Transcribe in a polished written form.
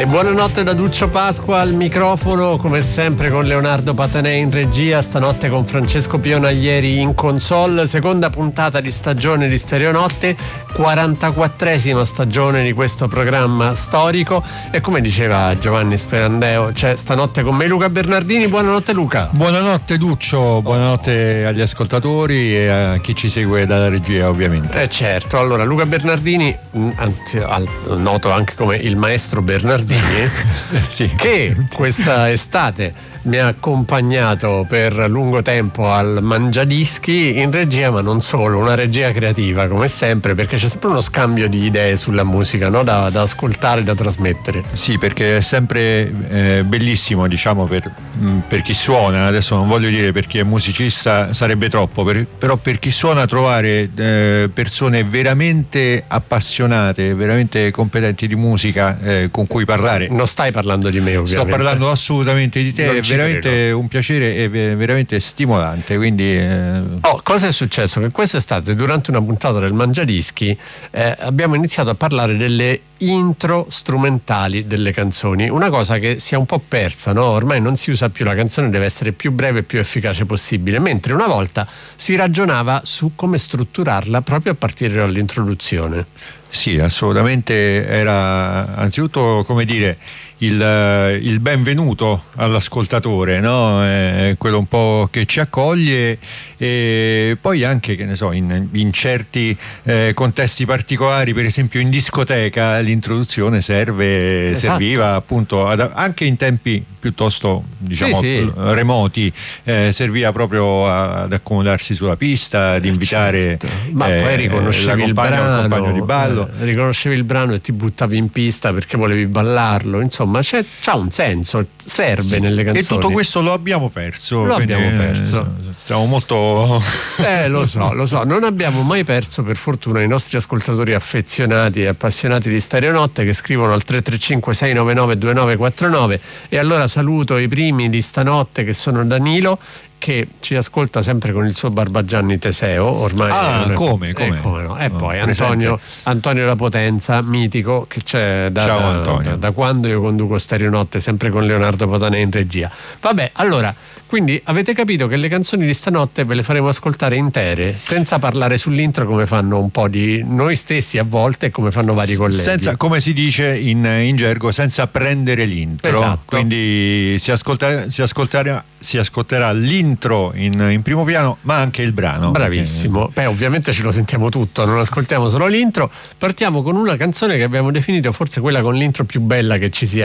E buonanotte da Duccio Pasqua al microfono, come sempre con Leonardo Patanè in regia, stanotte con Francesco Pionaglieri in console, seconda puntata di stagione di Stereonotte, 44esima stagione di questo programma storico e come diceva Giovanni Sperandeo c'è stanotte con me Luca Bernardini. Buonanotte Luca. Buonanotte Duccio, buonanotte agli ascoltatori e a chi ci segue dalla regia ovviamente. Certo, allora Luca Bernardini, noto anche come il maestro Bernardini, sì, che questa estate mi ha accompagnato per lungo tempo al Mangiadischi in regia, ma non solo, una regia creativa come sempre, perché c'è sempre uno scambio di idee sulla musica, no? da ascoltare, da trasmettere. Sì, perché è sempre bellissimo, diciamo, per chi suona, adesso non voglio dire per chi è musicista, sarebbe troppo, però per chi suona trovare persone veramente appassionate, veramente competenti di musica con cui parlare. Non stai parlando di me, ovviamente. Sto parlando assolutamente di te, è veramente credo. Un piacere e veramente stimolante, quindi cosa è successo? Che quest'estate, durante una puntata del Mangiadischi, abbiamo iniziato a parlare delle intro strumentali delle canzoni, una cosa che si è un po' persa, no? Ormai non si usa più, la canzone deve essere più breve e più efficace possibile, mentre una volta si ragionava su come strutturarla proprio a partire dall'introduzione. Sì, assolutamente, era anzitutto, come dire, il benvenuto all'ascoltatore, no? Quello un po' che ci accoglie, e poi anche, che ne so, in certi contesti particolari, per esempio in discoteca, l'introduzione serviva appunto anche in tempi piuttosto, diciamo, sì. remoti, serviva proprio ad accomodarsi sulla pista, ad invitare ma poi riconoscevi il compagno di ballo, riconoscevi il brano e ti buttavi in pista perché volevi ballarlo, insomma c'ha un senso, serve, sì, nelle canzoni. E tutto questo lo abbiamo perso. Siamo molto lo so, non abbiamo mai perso, per fortuna, i nostri ascoltatori affezionati e appassionati di Stereonotte che scrivono al 335 699 2949. E allora saluto i primi di stanotte, che sono Danilo, che ci ascolta sempre con il suo Barbagianni Teseo, ormai come no. E poi Antonio La Potenza, mitico, che c'è da quando io conduco Stereonotte, sempre con Leonardo Patanè in regia. Vabbè, allora, quindi avete capito che le canzoni di stanotte ve le faremo ascoltare intere, senza parlare sull'intro come fanno un po' di noi stessi a volte e come fanno vari colleghi. Senza, come si dice in gergo, senza prendere l'intro. Esatto. Quindi si ascolterà l'intro in primo piano, ma anche il brano. Bravissimo. Beh, ovviamente ce lo sentiamo tutto, non ascoltiamo solo l'intro. Partiamo con una canzone che abbiamo definito forse quella con l'intro più bella che ci sia